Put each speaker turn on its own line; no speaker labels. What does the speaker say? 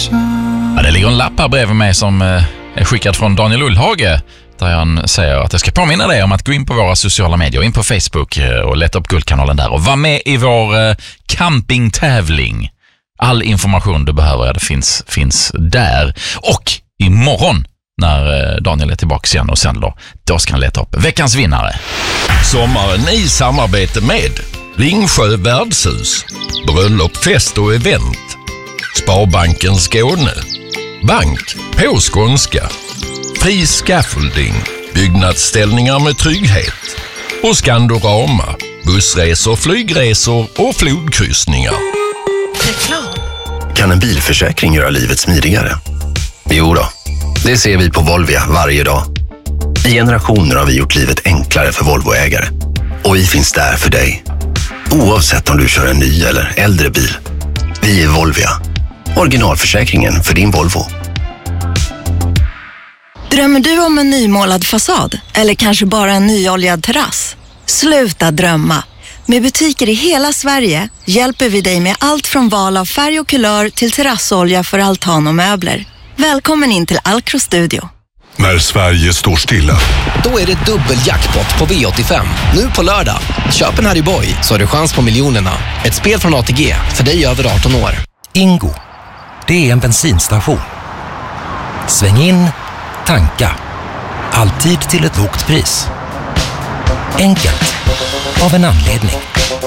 Ja, det ligger en lapp här bredvid mig som är skickad från Daniel Ullhage, där han säger att jag ska påminna dig om att gå in på våra sociala medier, in på Facebook och leta upp Guldkanalen där och vara med i vår campingtävling. All information du behöver, det finns där. Och imorgon när Daniel är tillbaka igen och sen då ska han leta upp veckans vinnare.
Sommaren i samarbete med Ringsjö värdshus, bröllop, fest och event, Sparbanken Skåne, Bank på skånska, Fri Scaffolding, byggnadsställningar med trygghet och Skandorama, bussresor, flygresor och flodkryssningar.
Reklam. Kan en bilförsäkring göra livet smidigare? Jo då, det ser vi på Volvia varje dag. I generationer har vi gjort livet enklare för Volvoägare. Och vi finns där för dig. Oavsett om du kör en ny eller äldre bil. Vi är Volvia. Originalförsäkringen för din Volvo.
Drömmer du om en nymålad fasad? Eller kanske bara en nyoljad terrass? Sluta drömma. Med butiker i hela Sverige hjälper vi dig med allt från val av färg och kulör till terrassolja för altan och möbler. Välkommen in till Alcro Studio.
När Sverige står stilla.
Då är det dubbeljackpot på V85. Nu på lördag. Köp en Harry Boy så har du chans på miljonerna. Ett spel från ATG för dig över 18 år.
Ingo. Det är en bensinstation. Sväng in, tanka. Alltid till ett lågt pris. Enkelt. Av en anledning.